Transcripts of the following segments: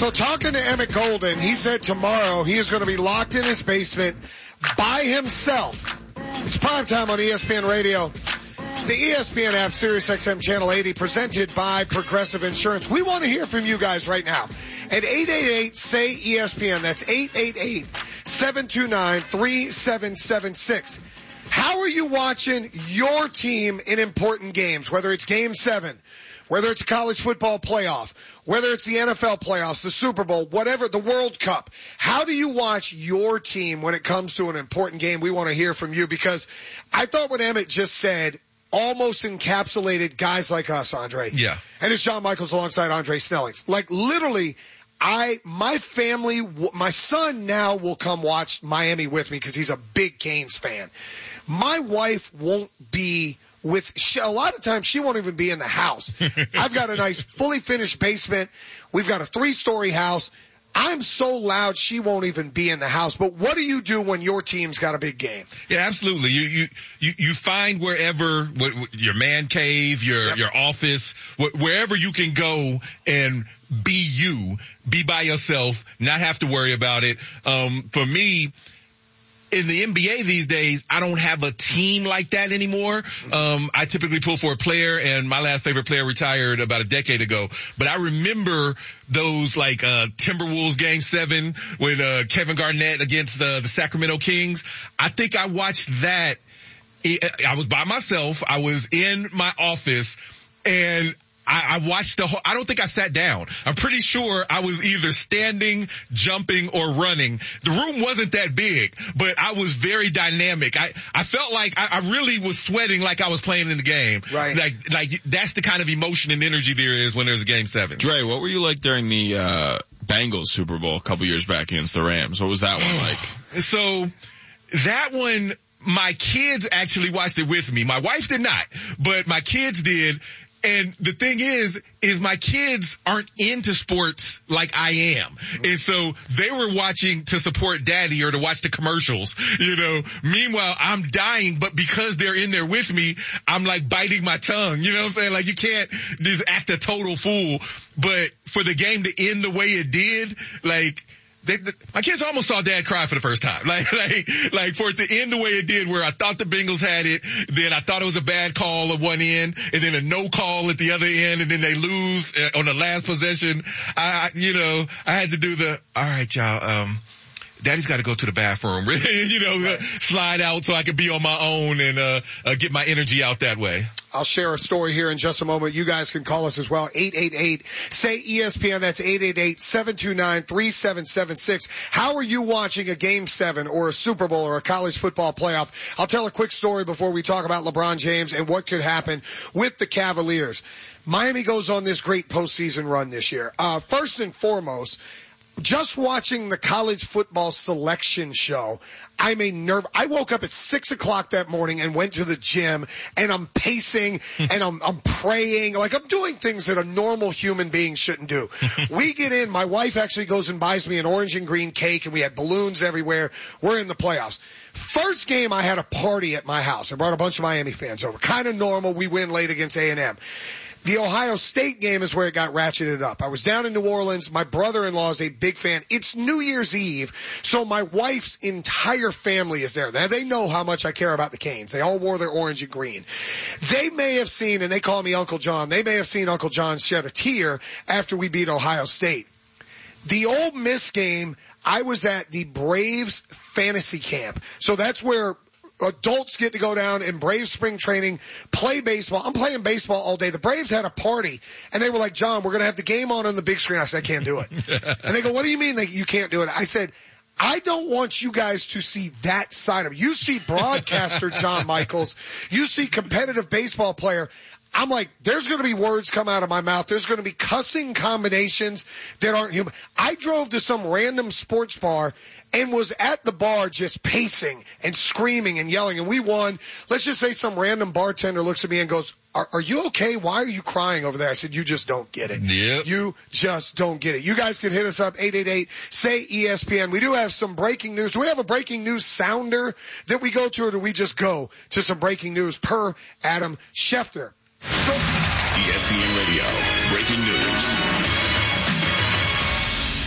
So talking to Emmett Golden, he said tomorrow he is going to be locked in his basement by himself. It's primetime on ESPN Radio. The ESPN app, SiriusXM Channel 80, presented by Progressive Insurance. We want to hear from you guys right now at 888-SAY-ESPN. That's 888-729-3776. How are you watching your team in important games, whether it's Game 7, whether it's a college football playoff, whether it's the NFL playoffs, the Super Bowl, whatever, the World Cup? How do you watch your team when it comes to an important game? We want to hear from you because I thought what Emmett just said almost encapsulated guys like us, Andre. Yeah. And it's John Michaels alongside Andre Snellings. Like literally, my family, my son now will come watch Miami with me because he's a big Canes fan. My wife won't be a lot of times she won't even be in the house. I've got a nice fully finished basement. We've got a 3-story house. I'm so loud she won't even be in the house. But what do you do when your team's got a big game? Yeah, absolutely. You find wherever, your man cave, your office, wherever you can go and be by yourself, not have to worry about it. For me, in the NBA these days, I don't have a team like that anymore. I typically pull for a player, and my last favorite player retired about a decade ago. But I remember those Timberwolves Game 7 with Kevin Garnett against the Sacramento Kings. I think I watched that. I was by myself. I was in my office, and I watched the whole, I don't think I sat down. I'm pretty sure I was either standing, jumping, or running. The room wasn't that big, but I was very dynamic. I felt like I really was sweating like I was playing in the game. Right. Like that's the kind of emotion and energy there is when there's a Game 7. Dre, what were you like during the Bengals Super Bowl a couple years back against the Rams? What was that one like? So that one, my kids actually watched it with me. My wife did not, but my kids did. And the thing is my kids aren't into sports like I am. And so they were watching to support daddy or to watch the commercials, Meanwhile, I'm dying, but because they're in there with me, I'm like biting my tongue. You know what I'm saying? Like you can't just act a total fool. But for the game to end the way it did, my kids almost saw dad cry for the first time. Like for it to end the way it did, where I thought the Bengals had it, then I thought it was a bad call at one end, and then a no call at the other end, and then they lose on the last possession. I had to do all right, y'all, daddy's got to go to the bathroom, slide out so I can be on my own and get my energy out that way. I'll share a story here in just a moment. You guys can call us as well. 888-SAY-ESPN. That's 888-729-3776. How are you watching a Game 7 or a Super Bowl or a college football playoff? I'll tell a quick story before we talk about LeBron James and what could happen with the Cavaliers. Miami goes on this great postseason run this year. First and foremost, just watching the college football selection show, I woke up at 6:00 that morning and went to the gym, and I'm pacing and I'm praying, like I'm doing things that a normal human being shouldn't do. We get in, my wife actually goes and buys me an orange and green cake, and we had balloons everywhere. We're in the playoffs. First game, I had a party at my house. I brought a bunch of Miami fans over. Kind of normal. We win late against A&M. The Ohio State game is where it got ratcheted up. I was down in New Orleans. My brother-in-law is a big fan. It's New Year's Eve, so my wife's entire family is there. Now, they know how much I care about the Canes. They all wore their orange and green. They may have seen, and they call me Uncle John, they may have seen Uncle John shed a tear after we beat Ohio State. The Ole Miss game, I was at the Braves fantasy camp. So that's where adults get to go down in Braves spring training, play baseball. I'm playing baseball all day. The Braves had a party, and they were like, John, we're going to have the game on the big screen. I said, I can't do it. And they go, what do you mean that you can't do it? I said, I don't want you guys to see that side of it. You see broadcaster John Michaels. You see competitive baseball player. I'm like, there's going to be words come out of my mouth. There's going to be cussing combinations that aren't human. I drove to some random sports bar and was at the bar just pacing and screaming and yelling, and we won. Let's just say some random bartender looks at me and goes, are you okay? Why are you crying over there? I said, you just don't get it. Yep. You just don't get it. You guys can hit us up, 888-SAY-ESPN. We do have some breaking news. Do we have a breaking news sounder that we go to, or do we just go to some breaking news per Adam Schefter? ESPN Radio, breaking news.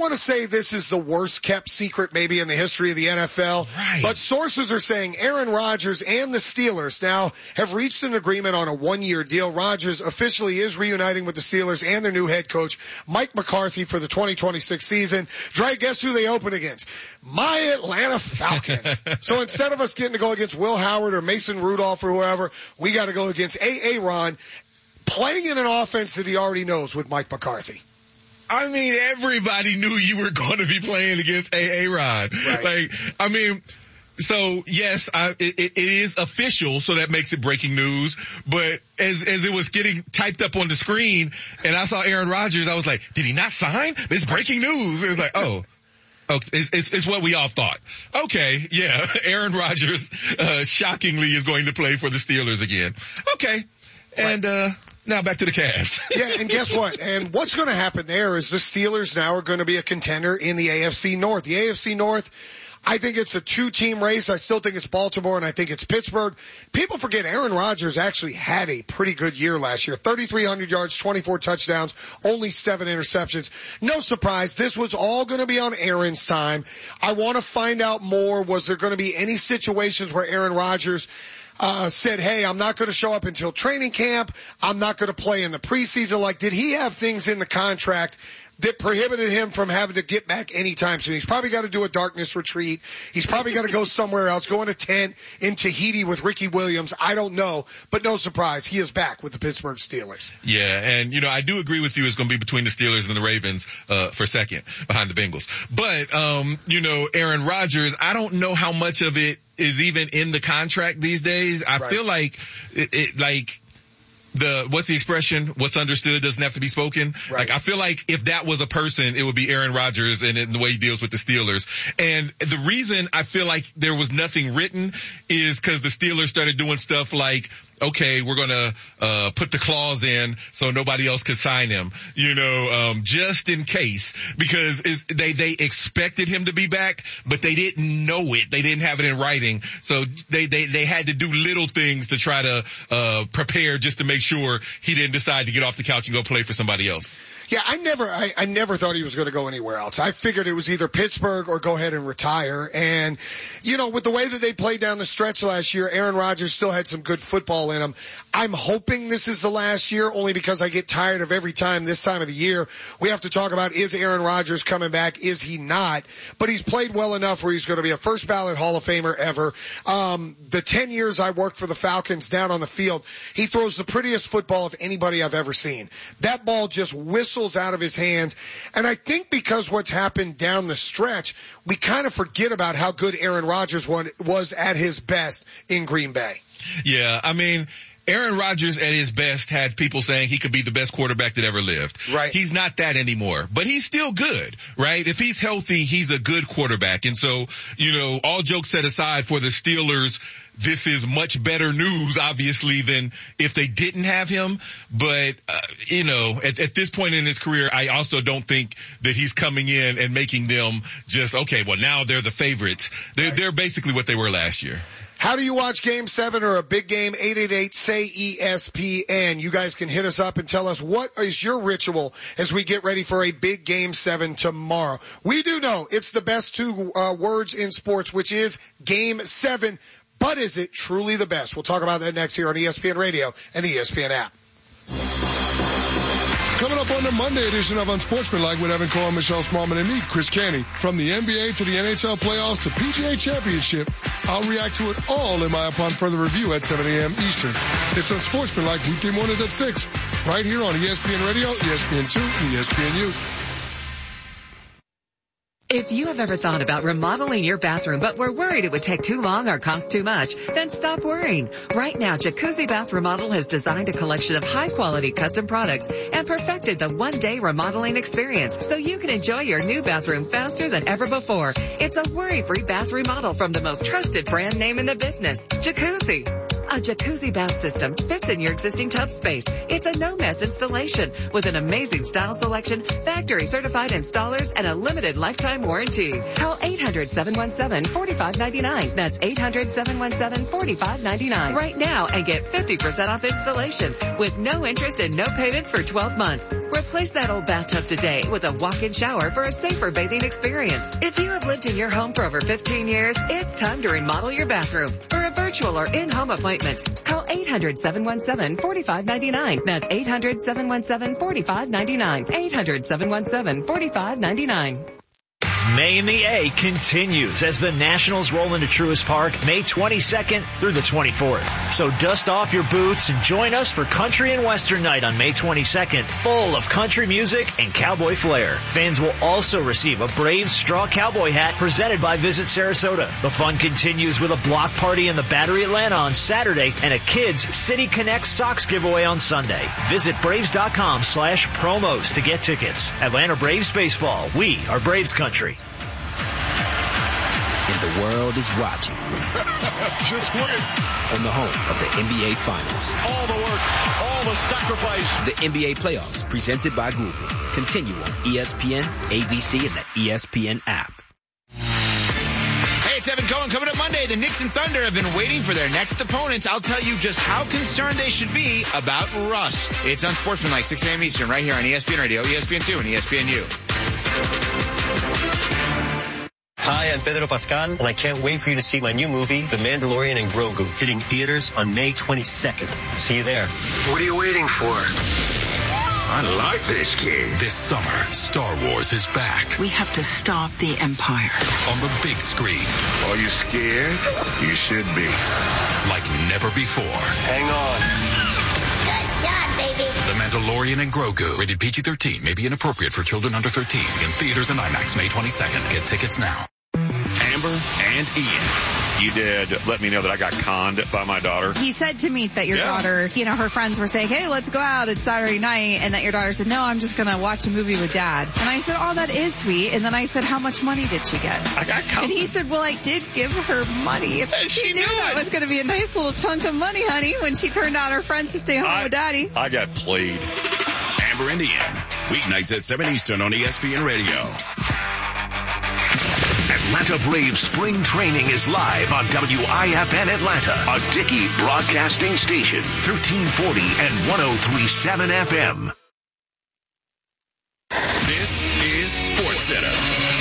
want to say this is the worst kept secret maybe in the history of the NFL, but sources are saying Aaron Rodgers and the Steelers now have reached an agreement on a 1-year deal. Rodgers officially is reuniting with the Steelers and their new head coach, Mike McCarthy, for the 2026 season. Dre, guess who they open against? My Atlanta Falcons. So instead of us getting to go against Will Howard or Mason Rudolph or whoever, we got to go against Aaron, playing in an offense that he already knows with Mike McCarthy. I mean, everybody knew you were going to be playing against Aaron. Right. So yes, it is official, so that makes it breaking news. But as it was getting typed up on the screen, and I saw Aaron Rodgers, I was like, did he not sign? It's breaking news. It's like, oh, it's what we all thought. Okay, yeah, Aaron Rodgers, shockingly is going to play for the Steelers again. Okay, and now back to the Cavs. Yeah, and guess what? And what's going to happen there is the Steelers now are going to be a contender in the AFC North. The AFC North, I think it's a 2-team race. I still think it's Baltimore, and I think it's Pittsburgh. People forget Aaron Rodgers actually had a pretty good year last year. 3,300 yards, 24 touchdowns, only 7 interceptions. No surprise. This was all going to be on Aaron's time. I want to find out more. Was there going to be any situations where Aaron Rodgers said, hey, I'm not going to show up until training camp. I'm not going to play in the preseason. Like, did he have things in the contract that prohibited him from having to get back anytime soon? He's probably got to do a darkness retreat. He's probably got to go somewhere else, go in a tent in Tahiti with Ricky Williams. I don't know, but no surprise, he is back with the Pittsburgh Steelers. Yeah, and I do agree with you. It's going to be between the Steelers and the Ravens for second behind the Bengals. But Aaron Rodgers, I don't know how much of it is even in the contract these days. I feel like what's the expression? What's understood doesn't have to be spoken. Right. Like, I feel like if that was a person, it would be Aaron Rodgers and the way he deals with the Steelers. And the reason I feel like there was nothing written is because the Steelers started doing stuff like, okay, we're gonna put the clause in so nobody else could sign him, just in case, because they expected him to be back, but they didn't know it. They didn't have it in writing, so they had to do little things to try to prepare just to make sure he didn't decide to get off the couch and go play for somebody else. Yeah, I never thought he was going to go anywhere else. I figured it was either Pittsburgh or go ahead and retire. And, with the way that they played down the stretch last year, Aaron Rodgers still had some good football in him. I'm hoping this is the last year, only because I get tired of every time this time of the year we have to talk about, is Aaron Rodgers coming back? Is he not? But he's played well enough where he's going to be a first ballot Hall of Famer ever. The 10 years I worked for the Falcons down on the field, he throws the prettiest football of anybody I've ever seen. That ball just whistles out of his hands. And I think because what's happened down the stretch, we kind of forget about how good Aaron Rodgers was at his best in Green Bay. Yeah, I mean, Aaron Rodgers at his best had people saying he could be the best quarterback that ever lived. Right. He's not that anymore, but he's still good, right? If he's healthy, he's a good quarterback. And so, all jokes set aside, for the Steelers, this is much better news, obviously, than if they didn't have him. But, at this point in his career, I also don't think that he's coming in and making them just, okay, well, now they're the favorites. They're basically what they were last year. How do you watch Game 7 or a big game? 888-SAY-ESPN. You guys can hit us up and tell us, what is your ritual as we get ready for a big Game 7 tomorrow? We do know it's the best two words in sports, which is Game 7. But is it truly the best? We'll talk about that next here on ESPN Radio and the ESPN app. Coming up on the Monday edition of Unsportsmanlike with Evan Cohen, Michelle Smallman, and me, Chris Canty. From the NBA to the NHL playoffs to PGA Championship, I'll react to it all in my Upon Further Review at 7 a.m. Eastern. It's Unsportsmanlike weekday mornings at 6, right here on ESPN Radio, ESPN2, and ESPNU. If you have ever thought about remodeling your bathroom but were worried it would take too long or cost too much, then stop worrying. Right now, Jacuzzi Bath Remodel has designed a collection of high-quality custom products and perfected the one-day remodeling experience so you can enjoy your new bathroom faster than ever before. It's a worry-free bath remodel from the most trusted brand name in the business, Jacuzzi. A jacuzzi bath system fits in your existing tub space. It's a no-mess installation with an amazing style selection, factory-certified installers, and a limited lifetime warranty. Call 800-717-4599. That's 800-717-4599 right now and get 50% off installation with no interest and no payments for 12 months. Replace that old bathtub today with a walk-in shower for a safer bathing experience. If you have lived in your home for over 15 years, it's time to remodel your bathroom. For a virtual or in-home appointment, call 800-717-4599. That's 800-717-4599. 800-717-4599. May in the A continues as the Nationals roll into Truist Park May 22nd through the 24th. So dust off your boots and join us for Country and Western Night on May 22nd, full of country music and cowboy flair. Fans will also receive a Braves straw cowboy hat presented by Visit Sarasota. The fun continues with a block party in the Battery Atlanta on Saturday and a Kids City Connect socks giveaway on Sunday. Visit Braves.com/promos to get tickets. Atlanta Braves baseball. We are Braves country. And the world is watching. Just win. On the home of the NBA Finals. All the work, all the sacrifice. The NBA playoffs presented by Google. Continue on ESPN, ABC, and the ESPN app. Hey, it's Evan Cohen. Coming up Monday, the Knicks and Thunder have been waiting for their next opponents. I'll tell you just how concerned they should be about rust. It's Unsportsmanlike, 6 a.m. Eastern, right here on ESPN Radio, ESPN2, and ESPNU. Hi, I'm Pedro Pascal, and I can't wait for you to see my new movie, The Mandalorian and Grogu, hitting theaters on May 22nd. See you there. What are you waiting for? I like this kid. This summer, Star Wars is back. We have to stop the Empire. On the big screen. Are you scared? You should be. Like never before. Hang on. Good shot, baby. The Mandalorian and Grogu. Rated PG-13. May be inappropriate for children under 13. In theaters and IMAX May 22nd. Get tickets now. Amber and Ian. You did let me know that I got conned by my daughter. He said to me that your daughter, her friends were saying, hey, let's go out. It's Saturday night. And that your daughter said, no, I'm just going to watch a movie with Dad. And I said, oh, that is sweet. And then I said, how much money did she get? I got conned. And he said, well, I did give her money. She knew that was going to be a nice little chunk of money, honey, when she turned out her friends to stay home with Daddy. I got played. Amber and Ian. Weeknights at 7 Eastern on ESPN Radio. Atlanta Braves spring training is live on WIFN Atlanta, a Dickey broadcasting station, 1340 and 103.7 FM. This is SportsCenter.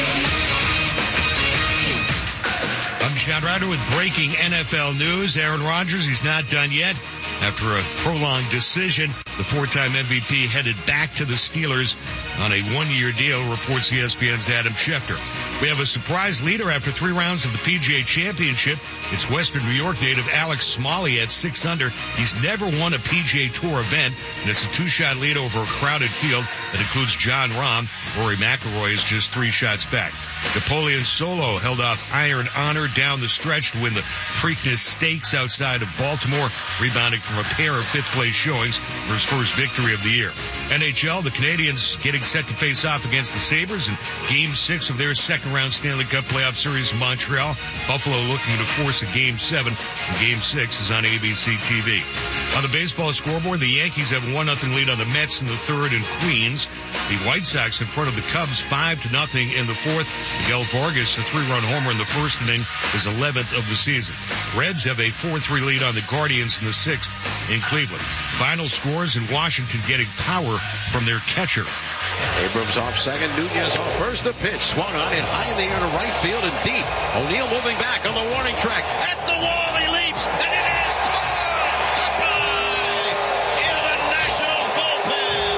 I'm John Ryder with breaking NFL news. Aaron Rodgers, he's not done yet. After a prolonged decision, the four-time MVP headed back to the Steelers on a one-year deal, reports ESPN's Adam Schefter. We have a surprise leader after 3 rounds of the PGA Championship. It's Western New York native Alex Smalley at 6 under. He's never won a PGA Tour event, and it's a 2-shot lead over a crowded field that includes Jon Rahm. Rory McIlroy is just 3 shots back. Napoleon Solo held off Iron Honor down the stretch to win the Preakness Stakes outside of Baltimore, rebounding from a pair of 5th-place showings for his first victory of the year. NHL, the Canadiens getting set to face off against the Sabres in Game 6 of their second-round Stanley Cup playoff series in Montreal. Buffalo looking to force a Game 7, and Game 6 is on ABC TV. On the baseball scoreboard, the Yankees have a 1-0 lead on the Mets in the third in Queens. The White Sox in front of the Cubs 5-0 in the fourth. Miguel Vargas, a 3-run homer in the first inning, is 11th of the season. Reds have a 4-3 lead on the Guardians in the 6th in Cleveland. Final scores in Washington getting power from their catcher. Abrams off second, Nunez off first. The pitch swung on it high in the air to right field and deep. O'Neill moving back on the warning track. At the wall, he leaps, and it is gone! Goodbye! Into the Nationals bullpen.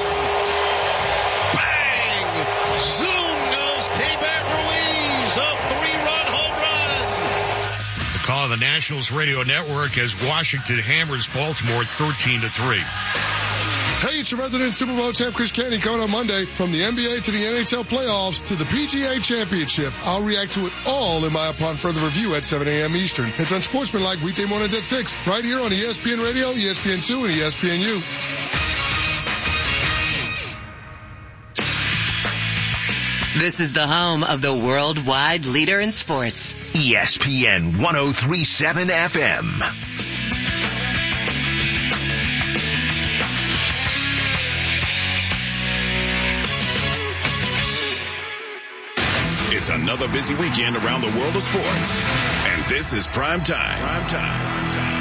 Bang! Zoom goes Keibert Ruiz, a 3-run home run. The call of the Nationals radio network as Washington hammers Baltimore 13-3. Hey, it's your resident Super Bowl champ Chris Canty coming on Monday. From the NBA to the NHL playoffs to the PGA Championship. I'll react to it all in my upon further review at 7 a.m. Eastern. It's Unsportsmanlike weekday mornings at 6, right here on ESPN Radio, ESPN2, and ESPNU. This is the home of the worldwide leader in sports. ESPN 103.7 FM. It's another busy weekend around the world of sports. And this is Prime Time.